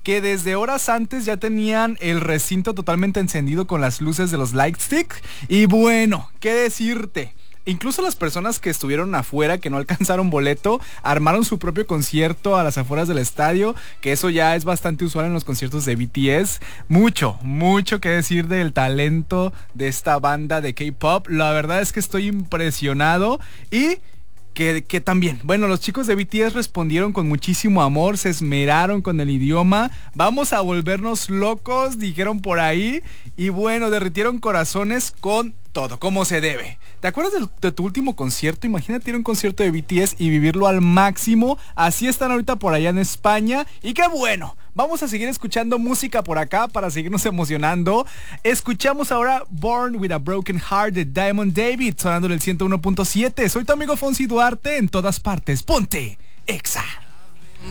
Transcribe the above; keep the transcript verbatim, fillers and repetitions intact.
que desde horas antes ya tenían el recinto totalmente encendido con las luces de los Lightstick. Y bueno, ¿qué decirte? Incluso las personas que estuvieron afuera, que no alcanzaron boleto, armaron su propio concierto a las afueras del estadio, que eso ya es bastante usual en los conciertos de B T S. Mucho, mucho que decir del talento de esta banda de K-pop. La verdad es que estoy impresionado y... Que, que también, bueno, los chicos de B T S respondieron con muchísimo amor, se esmeraron con el idioma, vamos a volvernos locos, dijeron por ahí, y bueno, derritieron corazones con todo, como se debe. ¿Te acuerdas de, de tu último concierto? Imagínate ir a un concierto de B T S y vivirlo al máximo. Así están ahorita por allá en España. Y qué bueno, vamos a seguir escuchando música por acá para seguirnos emocionando. Escuchamos ahora Born with a Broken Heart de Diamond David, sonando en el ciento uno punto siete. Soy tu amigo Fonsi Duarte, en todas partes. Ponte Exa.